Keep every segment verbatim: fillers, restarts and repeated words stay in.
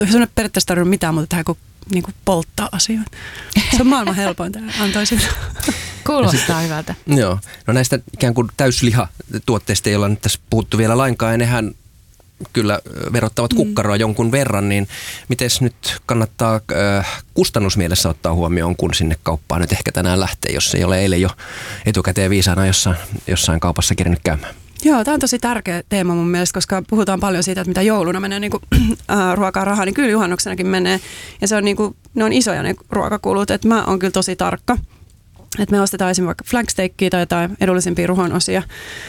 sun ei periaatteessa tarvitse mitään muuta tehdä kuin, niin kuin polttaa asioita. Se on maailman helpointa, antoi sitä. Kuulostaa hyvältä. Joo, no näistä ikään kuin täyslihatuotteista, joilla nyt tässä puhuttu vielä lainkaan, ja nehän kyllä verottavat kukkaroa mm. jonkun verran, niin miten nyt kannattaa äh, kustannusmielessä ottaa huomioon, kun sinne kauppaan nyt ehkä tänään lähtee, jos ei ole eilen jo etukäteen viisaana jossain, jossain kaupassa kirjannut käymään? Joo, tämä on tosi tärkeä teema mun mielestä, koska puhutaan paljon siitä, että mitä jouluna menee niin kuin, äh, ruokaa rahaa, niin kyllä juhannuksenakin menee. Ja se on niin kuin, ne on isoja ne ruokakulut, että mä oon kyllä tosi tarkka. Että me ostetaan esimerkiksi vaikka flanksteikkiä tai jotain edullisimpia ruhonosia.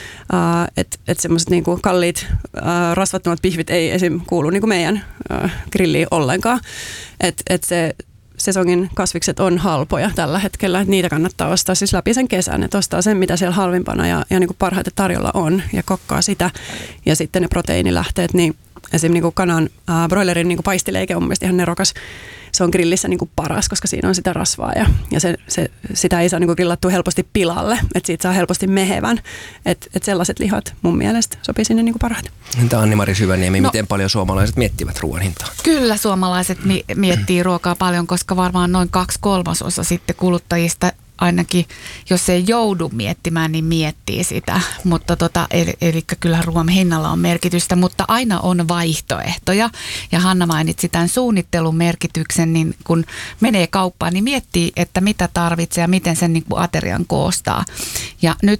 Uh, että et semmoiset niinku kalliit uh, rasvattomat pihvit ei esim. Kuulu niinku meidän uh, grilliin ollenkaan. Että et se sesongin kasvikset on halpoja tällä hetkellä, että niitä kannattaa ostaa siis läpi sen kesän, että ostaa sen, mitä siellä halvimpana ja, ja niinku parhaiten tarjolla on ja kokkaa sitä. Ja sitten ne proteiinilähteet, niin esim. Niinku kanan, uh, broilerin niinku paistileike on mun mielestä ihan nerokas. Se on grillissä niinku paras, koska siinä on sitä rasvaa ja, ja se, se, sitä ei saa niinku grillattua helposti pilalle, että siitä saa helposti mehevän. Että et sellaiset lihat mun mielestä sopii sinne niinku parhaiten. Entä Anni-Mari Syväniemi, no, miten paljon suomalaiset miettivät ruoan hintaa? Kyllä suomalaiset mi- miettii ruokaa paljon, koska varmaan noin kaksi kolmasosa sitten kuluttajista ainakin, jos ei joudu miettimään, niin miettii sitä. Mutta tota, eli, eli kyllä ruoan hinnalla on merkitystä, mutta aina on vaihtoehtoja. Ja Hanna mainitsi tämän suunnittelun merkityksen, niin kun menee kauppaan, niin miettii, että mitä tarvitsee ja miten sen niin kuin aterian koostaa. Ja nyt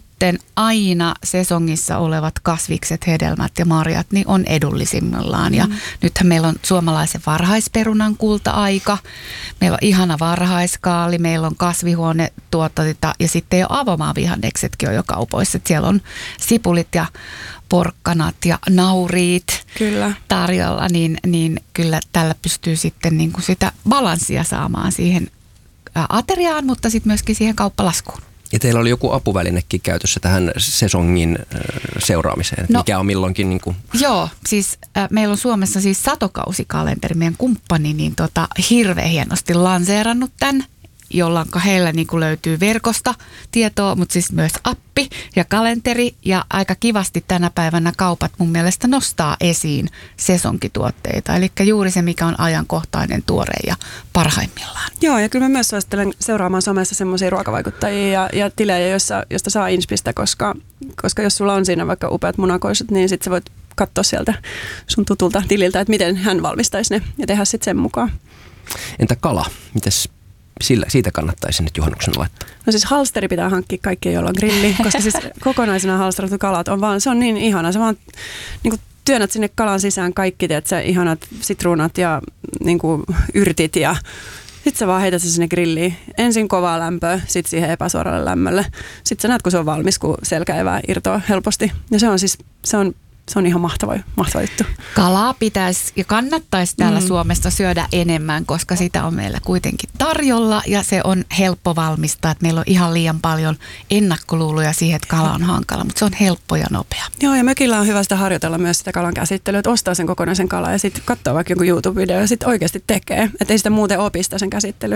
aina sesongissa olevat kasvikset, hedelmät ja marjat niin on edullisimmillaan. Ja mm. nythän meillä on suomalaisen varhaisperunan kulta-aika. Meillä on ihana varhaiskaali, meillä on kasvihuonetuotteita ja sitten jo avomavihanneksetkin on jo kaupoissa. Et siellä on sipulit ja porkkanat ja nauriit kyllä tarjolla, niin, niin kyllä tällä pystyy sitten niin kuin sitä balanssia saamaan siihen ateriaan, mutta sitten myöskin siihen kauppalaskuun. Ja teillä oli joku apuvälinekin käytössä tähän sesongin seuraamiseen, no, mikä on milloinkin niin kuin... Joo, siis äh, meillä on Suomessa siis satokausikalenteri, meidän kumppani, niin tota, hirveän hienosti lanseerannut tämän, jolloin heillä niin kuin löytyy verkosta tietoa, mutta siis myös appi ja kalenteri. Ja aika kivasti tänä päivänä kaupat mun mielestä nostaa esiin sesonkituotteita. Eli juuri se, mikä on ajankohtainen, tuore ja parhaimmillaan. Joo, ja kyllä mä myös suosittelen seuraamaan somessa semmoisia ruokavaikuttajia ja, ja tilejä, joissa, joista saa inspistä, koska, koska jos sulla on siinä vaikka upeat munakoisut, niin sitten sä voit katsoa sieltä sun tutulta tililtä, että miten hän valmistaisi ne ja tehdä sitten sen mukaan. Entä kala? Mites sillä, siitä kannattaisi nyt juhannuksena laittaa? No siis halsteri pitää hankkia kaikkia, joilla on grilli, koska siis kokonaisena halsterattu kalat on vaan, se on niin ihana. Sä vaan niin kuin työnnät sinne kalan sisään kaikki, teet sä ihanat sitruunat ja niin kuin yrtit ja sitten sä vaan heität se sinne grilliin. Ensin kovaa lämpöä, sitten siihen epäsuoralle lämmölle. Sitten sä näet, kun se on valmis, kun selkäevää irtoaa helposti. Ja se on siis, se on Se on ihan mahtava, mahtava juttu. Kalaa pitäisi ja kannattaisi täällä mm. Suomessa syödä enemmän, koska sitä on meillä kuitenkin tarjolla ja se on helppo valmistaa. Että meillä on ihan liian paljon ennakkoluuloja siihen, että kala on hankala, mutta se on helppo ja nopea. Joo, ja mökillä on hyvä sitä harjoitella myös sitä kalan käsittelyä, että ostaa sen kokonaisen kalan ja sitten katsoo vaikka joku YouTube-video ja sitten oikeasti tekee. Että ei sitä muuten opista sen käsittelyä.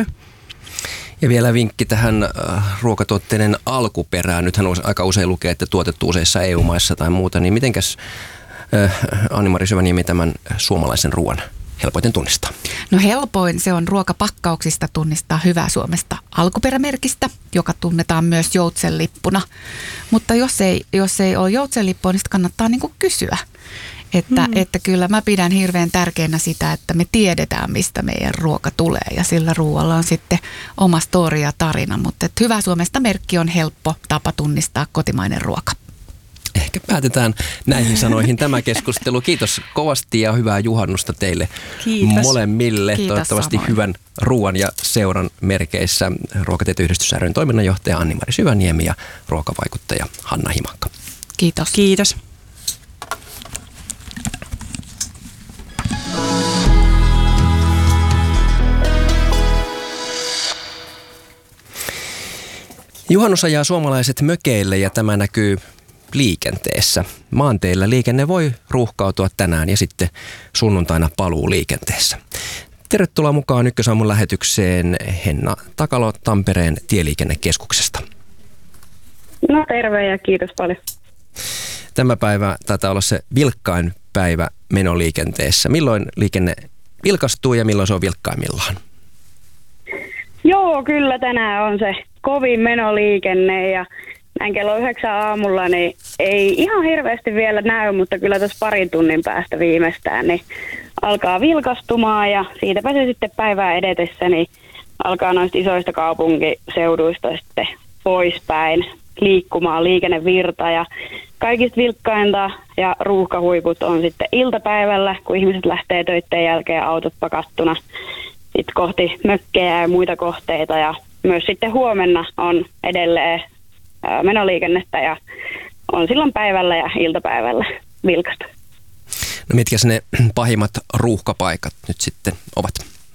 Ja vielä vinkki tähän äh, ruokatuotteiden alkuperään. Nythän aika usein lukee, että tuotettu useissa E U-maissa tai muuta. Niin mitenkäs äh, Anni-Mari Syväniemi tämän suomalaisen ruoan helpoiten tunnistaa? No helpoin se on ruokapakkauksista tunnistaa hyvää Suomesta alkuperämerkistä, joka tunnetaan myös joutsenlippuna. Mutta jos ei, jos ei ole joutsenlippua, niin kannattaa niinku kysyä. Että, mm. että kyllä mä pidän hirveän tärkeänä sitä, että me tiedetään, mistä meidän ruoka tulee ja sillä ruoalla on sitten oma story ja tarina, mutta että hyvä Suomesta merkki on helppo tapa tunnistaa kotimainen ruoka. Ehkä päätetään näihin sanoihin tämä keskustelu. Kiitos kovasti ja hyvää juhannusta teille Kiitos. molemmille. Kiitos Toivottavasti samoin. Hyvän ruoan ja seuran merkeissä Ruokatietoyhdistys ry:n toiminnanjohtaja Anni-Mari Syväniemi ja ruokavaikuttaja Hanna Himakka. Kiitos. Kiitos. Juhannus ajaa suomalaiset mökeille ja tämä näkyy liikenteessä. Maanteillä liikenne voi ruuhkautua tänään ja sitten sunnuntaina paluu liikenteessä. Tervetuloa mukaan Ykkösaamun lähetykseen Henna Takalo Tampereen tieliikennekeskuksesta. No terve ja kiitos paljon. Tämä päivä taitaa olla se vilkkain päivä menoliikenteessä. Milloin liikenne vilkastuu ja milloin se on vilkkaimmillaan? Joo, kyllä tänään on se kovin menoliikenne ja näin kello yhdeksän aamulla niin ei ihan hirveästi vielä näy, mutta kyllä tuossa parin tunnin päästä viimeistään niin alkaa vilkastumaan ja siitäpä se sitten päivää edetessä niin alkaa noista isoista kaupunkiseuduista sitten poispäin liikkumaan liikennevirta ja kaikista vilkkainta ja ruuhkahuiput on sitten iltapäivällä, kun ihmiset lähtee töiden jälkeen autot pakattuna sitten kohti mökkejä ja muita kohteita ja myös sitten huomenna on edelleen menoliikennettä ja on silloin päivällä ja iltapäivällä vilkasta. No mitkä ne pahimmat ruuhkapaikat nyt sitten ovat?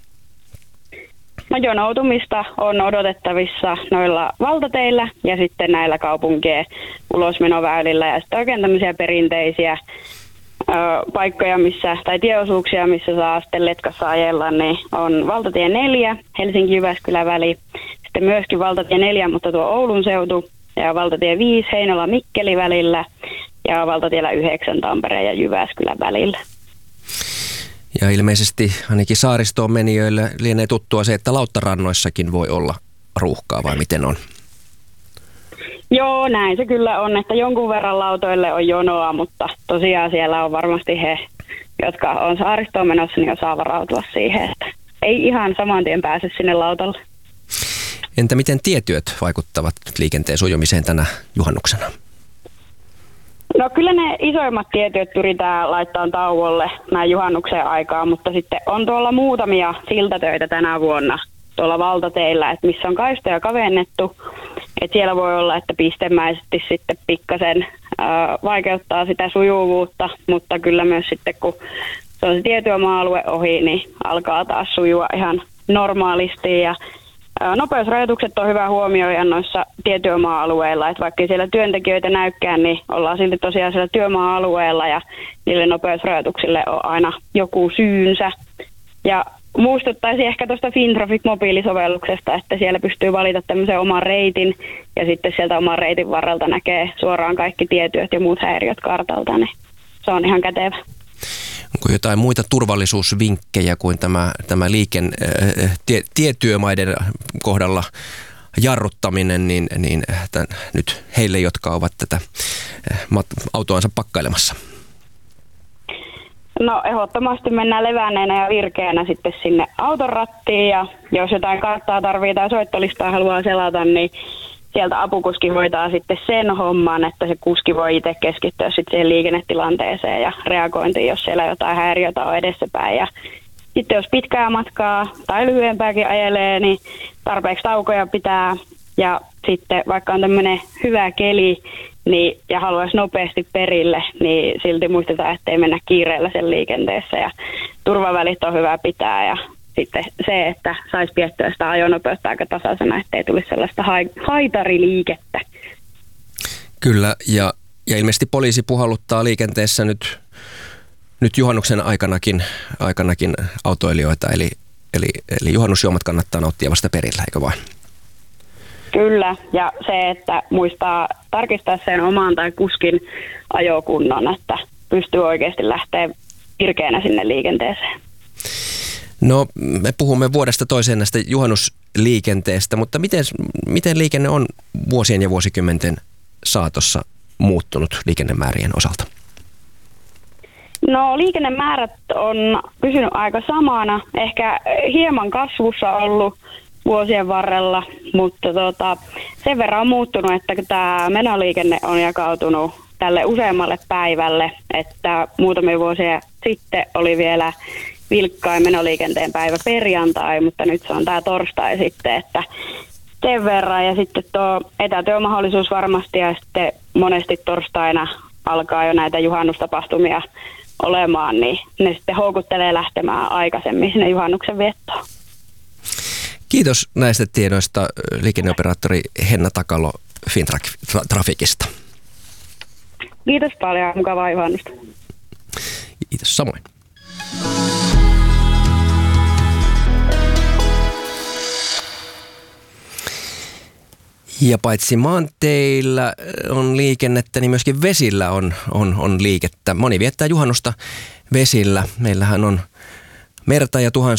No jonoutumista on odotettavissa noilla valtateillä ja sitten näillä kaupunkien ulosmenoväylillä ja sitten oikein tämmöisiä perinteisiä ö, paikkoja missä, tai tieosuuksia, missä saa sitten letkassa ajella, niin on valtatie neljä, Helsinki-Jyväskylä väli, sitten myöskin valtatie neljä, mutta tuo Oulun seutu ja valtatie viisi Heinola-Mikkeli välillä ja valtatiellä yhdeksän Tampereen ja Jyväskylän välillä. Ja ilmeisesti ainakin saaristoon menijöille lienee tuttua se, että lauttarannoissakin voi olla ruuhkaa, vai miten on? Joo, näin se kyllä on, että jonkun verran lautoille on jonoa, mutta tosiaan siellä on varmasti he, jotka on saaristoon menossa, niin osaa varautua siihen, että ei ihan saman tien pääse sinne lautalle. Entä miten tietyöt vaikuttavat liikenteen sujumiseen tänä juhannuksena? No kyllä ne isoimmat tietyöt pyritään laittamaan tauolle näin juhannuksen aikaa, mutta sitten on tuolla muutamia siltatöitä tänä vuonna tuolla valtateillä, että missä on kaistoja kavennettu. Että siellä voi olla, että pistemäisesti sitten pikkasen äh, vaikeuttaa sitä sujuvuutta, mutta kyllä myös sitten kun se on se tietyömaa-alue ohi, niin alkaa taas sujua ihan normaalisti ja nopeusrajoitukset on hyvä huomioida noissa tietyömaa-alueilla, että vaikka siellä työntekijöitä näykään, niin ollaan silti tosiaan siellä työmaa-alueella ja niille nopeusrajoituksille on aina joku syynsä. Ja muistuttaisin ehkä tuosta FinTraffic-mobiilisovelluksesta, että siellä pystyy valita tämmöisen oman reitin ja sitten sieltä oman reitin varrelta näkee suoraan kaikki tietyöt ja muut häiriöt kartalta, niin se on ihan kätevä. Onko jotain muita turvallisuusvinkkejä kuin tämä, tämä liiken, äh, tie, tietyömaiden kohdalla jarruttaminen, niin, niin tämän, nyt heille, jotka ovat tätä äh, autoansa pakkailemassa? No ehdottomasti mennään levääneenä ja virkeänä sitten sinne auton rattiin ja jos jotain karttaa tarvitsee tai soittolistaa haluaa selata, niin sieltä apukuski hoitaa sitten sen homman, että se kuski voi itse keskittyä sitten siihen liikennetilanteeseen ja reagointiin, jos siellä jotain häiriötä on edessäpäin. Ja sitten jos pitkää matkaa tai lyhyempääkin ajelee, niin tarpeeksi taukoja pitää. Ja sitten vaikka on tämmöinen hyvä keli niin, ja haluaisi nopeasti perille, niin silti muistetaan, ettei mennä kiireellä sen liikenteessä. Ja turvavälit on hyvä pitää ja sitten se, että saisi piettyä sitä ajonopeutta aika tasaisena, ettei tulisi sellaista haitariliikettä. Kyllä, ja, ja ilmeisesti poliisi puhalluttaa liikenteessä nyt, nyt juhannuksen aikanakin, aikanakin autoilijoita, eli, eli, eli juhannusjuomat kannattaa nauttia vasta perillä, eikö vain? Kyllä, ja se, että muistaa tarkistaa sen oman tai kuskin ajokunnon, että pystyy oikeasti lähteä virkeänä sinne liikenteeseen. No, me puhumme vuodesta toiseen näistä juhannusliikenteestä, mutta miten, miten liikenne on vuosien ja vuosikymmenten saatossa muuttunut liikennemäärien osalta? No liikennemäärät on pysynyt aika samana, ehkä hieman kasvussa ollut vuosien varrella, mutta tota, sen verran on muuttunut, että tämä menoliikenne on jakautunut tälle useammalle päivälle, että muutamia vuosia sitten oli vielä vilkkain menoliikenteen päivä perjantai, mutta nyt se on tämä torstai sitten, että sen verran ja sitten tuo etätyömahdollisuus varmasti ja sitten monesti torstaina alkaa jo näitä juhannustapahtumia olemaan, niin ne sitten houkuttelee lähtemään aikaisemmin sinne juhannuksen viettoon. Kiitos näistä tiedoista liikenneoperaattori Henna Takalo FinTrafficista. Kiitos paljon, mukavaa juhannusta. Kiitos samoin. Ja paitsi maanteillä on liikennettä, niin myöskin vesillä on, on, on liikettä. Moni viettää juhannusta vesillä. Meillähän on Merta ja tuhansia